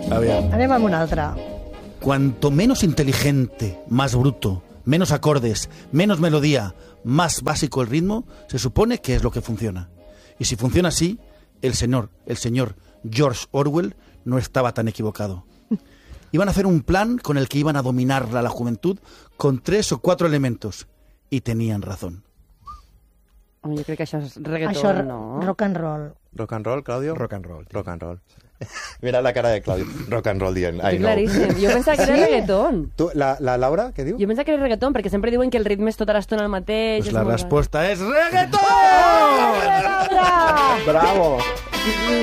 Anem amb una altra. Cuanto menos inteligente, más bruto, menos acordes, menos melodía, más básico el ritmo, se supone que es lo que funciona. Y si funciona así, el señor George Orwell no estaba tan equivocado. Iban a hacer un plan con el que iban a dominar a la juventud con 3 o 4 elementos. Y tenían razón. Jo crec que això és reggaeton, Això, no? rock and roll. Rock and roll, Claudio? Rock and roll. Rock and roll. Mira la cara de Claudio. Rock and roll dient. Estic claríssim. Jo pensava que era reggaeton. Tu, la Laura, què diu? Jo pensava que era reggaeton, perquè sempre diuen que el ritme és tota l'estona el mateix. Pues és la molt respuesta es reggaeton. Bravo!